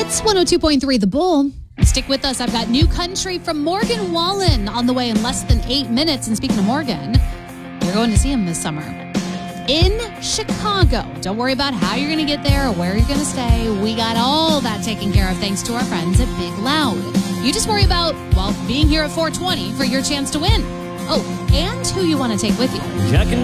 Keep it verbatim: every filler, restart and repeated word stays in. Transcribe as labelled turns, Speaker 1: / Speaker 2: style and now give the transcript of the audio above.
Speaker 1: It's one oh two point three The Bull. Stick with us. I've got new country from Morgan Wallen on the way in less than eight minutes. And speaking of Morgan, you're going to see him this summer in Chicago. Don't worry about how you're going to get there or where you're going to stay. We got all that taken care of thanks to our friends at Big Loud. You just worry about, well, being here at four twenty for your chance to win. Oh, and who you want to take with you.
Speaker 2: Checking